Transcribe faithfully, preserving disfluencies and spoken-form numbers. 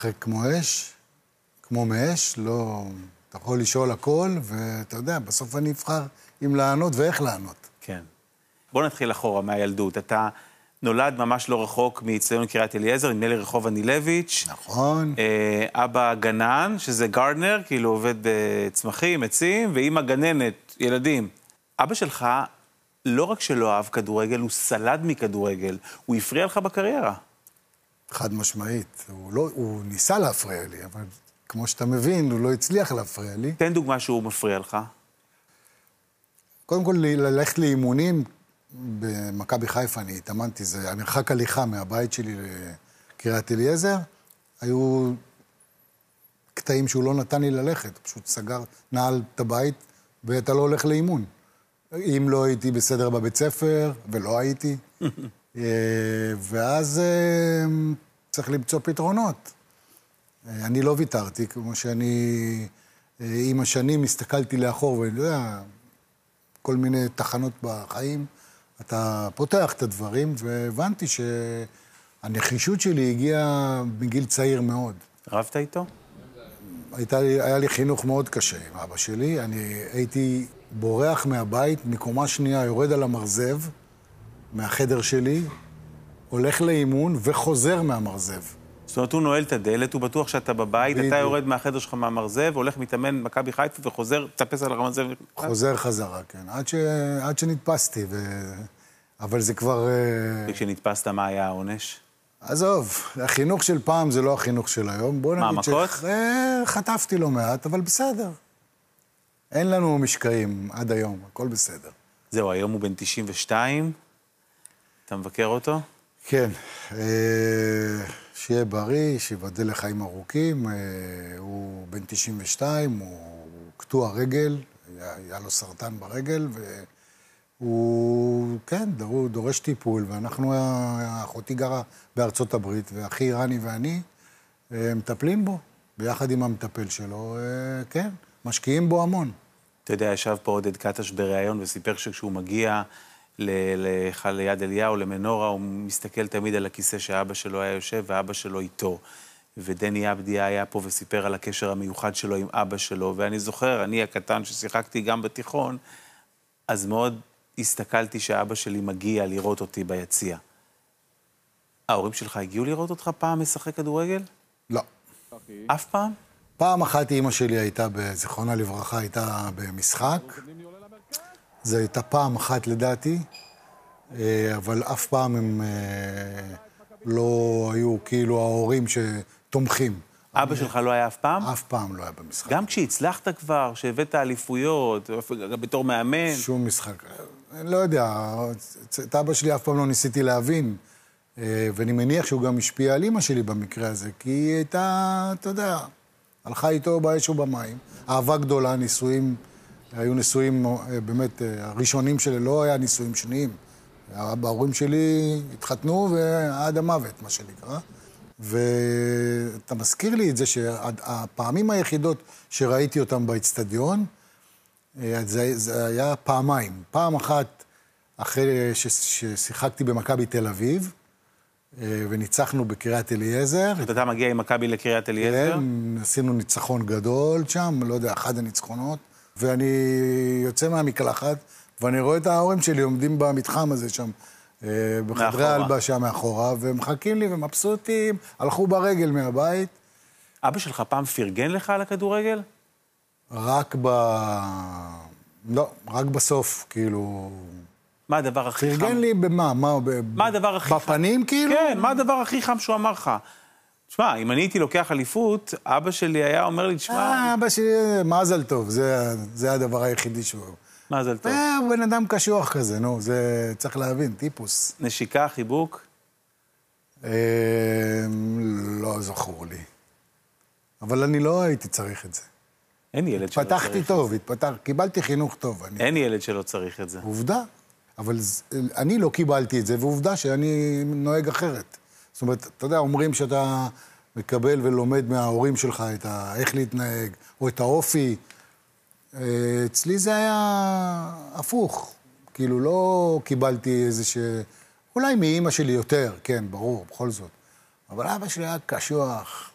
כמו אש, כמו מאש, לא... אתה יכול לשאול הכל, ואתה יודע, בסוף אני אבחר אם לענות ואיך לענות. כן. בוא נתחיל אחורה מהילדות. אתה נולד ממש לא רחוק מאצטדיון קריית אליעזר, נדמה לי רחוב אנילביץ'. נכון. אבא גנן, שזה גארדנר, כאילו עובד בצמחים, עצים, ואמא גננת, ילדים. אבא שלך לא רק שלא אהב כדורגל, הוא סלד מכדורגל. הוא הפריע לך בקריירה. חד משמעית. הוא, לא, הוא ניסה להפריע לי, אבל כמו שאתה מבין, הוא לא הצליח להפריע לי. תן דוגמה שהוא מפריע לך. קודם כל, ללכת לאימונים במכבי חיפה, אני התאמנתי, זה המרחק הליכה מהבית שלי לקריית אליעזר, היו קטעים שהוא לא נתן לי ללכת, פשוט סגר, נעל את הבית, ואתה לא הולך לאימון. אם לא הייתי בסדר בבית ספר, ולא הייתי, ואז צריך למצוא פתרונות. אני לא ויתרתי, כמו שאני עם השנים הסתכלתי לאחור, ואני יודע, כל מיני תחנות בחיים, אתה פותח את הדברים, והבנתי שהנחישות שלי הגיעה מגיל צעיר מאוד. רבת איתו? הייתה, היה לי חינוך מאוד קשה עם אבא שלי. אני הייתי בורח מהבית, מקומה שנייה, יורד על המרזב, מהחדר שלי, הולך לאימון וחוזר מהמרזב. זאת אומרת, הוא נועל את הדלת, הוא בטוח שאתה בבית, אתה יורד מהחדר שלך מהמרזב, הולך מתאמן מכבי חיפה וחוזר, תפס על המרזב. חוזר חזרה, כן. עד, ש... עד שנתפסתי, ו... אבל זה כבר... וכשנתפסת, מה היה העונש? עזוב, החינוך של פעם זה לא החינוך של היום. בוא מה, מכות? ש... חטפתי לא מעט, אבל בסדר. אין לנו משקעים עד היום, הכל בסדר. זהו, היום הוא בן תשעים ושתיים, אתה מבקר אותו? כן, שיהיה בריא, שיבדל לחיים ארוכים, הוא בן תשעים ושתיים, הוא קטוע רגל, היה לו סרטן ברגל, והוא, כן, הוא דורש טיפול, ואנחנו, אחותי גרה בארצות הברית, ואחי רני ואני מטפלים בו, ביחד עם המטפל שלו, כן, משקיעים בו המון. אתה יודע, ישב פה עודד קטש בריאיון וסיפר שכשהוא מגיע ליד אליהו, למנורה, הוא מסתכל תמיד על הכיסא שאבא שלו היה יושב, ואבא שלו איתו. ודני עבדיה היה פה וסיפר על הקשר המיוחד שלו עם אבא שלו, ואני זוכר, אני הקטן ששיחקתי גם בתיכון, אז מאוד הסתכלתי שאבא שלי מגיע לראות אותי ביציע. ההורים שלך הגיעו לראות אותך פעם משחק כדורגל? לא. אף פעם? פעם אחת אמא שלי הייתה, בזיכרונה לברכה, הייתה במשחק. זו הייתה פעם אחת לדעתי, אבל אף פעם הם לא היו כאילו ההורים שתומכים. אבא שלך לא היה אף פעם? אף פעם לא היה במשחק. גם כשהצלחת כבר, שהבאת אליפויות, בתור מאמן? שום משחק. אני לא יודע, את אבא שלי אף פעם לא ניסיתי להבין, ואני מניח שהוא גם השפיע על אמא שלי במקרה הזה, כי היא הייתה, אתה יודע, הלכה איתו באש ובמים. אהבה גדולה, נישואים, היו נישואים באמת, הראשונים שלי לא היה נישואים שניים. ההורים שלי התחתנו ועד המוות, מה שנקרא. ואתה מזכיר לי את זה שהפעמים היחידות שראיתי אותם באצטדיון, זה, זה היה פעמיים. פעם אחת אחרי ששיחקתי במכבי תל אביב, וניצחנו בקריית אליעזר. אתה מגיע עם מכבי לקריית אליעזר? כן, עשינו ניצחון גדול שם, לא יודע, אחד הניצחונות. ואני יוצא מהמקלחת, ואני רואה את ההורים שלי עומדים במתחם הזה שם, בחדרי ההלבשה מאחורה, ומחכים לי ומבסוטים, הלכו ברגל מהבית. אבא שלך פעם פרגן לך על הכדורגל? רק ב... לא, רק בסוף, כאילו... מה הדבר הכי חם? פרגן לי במה? מה, מה הדבר הכי חם? בפנים, כאילו? כן, מה הדבר הכי חם שהוא אמר לך? תשמע, אם אני הייתי לוקח אליפות, אבא שלי היה אומר לי, תשמע... אה, אבא שלי, מזל טוב, זה, זה הדבר היחידי שהוא... מזל טוב. אה, הוא בן אדם קשוח כזה, נו, זה צריך להבין, טיפוס. נשיקה, חיבוק? אה, לא זכור לי. אבל אני לא הייתי צריך את זה. אין ילד שלא צריך את זה. התפתחתי טוב, התפתח, קיבלתי חינוך טוב. אני... אין ילד שלא צריך את זה. עובדה, אבל אני לא קיבלתי את זה, ועובדה שאני נוהג אחרת. זאת אומרת, אתה יודע, אומרים שאתה מקבל ולומד מההורים שלך את ה... איך להתנהג, או את האופי. אצלי זה היה הפוך. כאילו, לא קיבלתי איזה ש... אולי מאמא שלי יותר, כן, ברור, בכל זאת. אבל אבא שלי היה קשוח.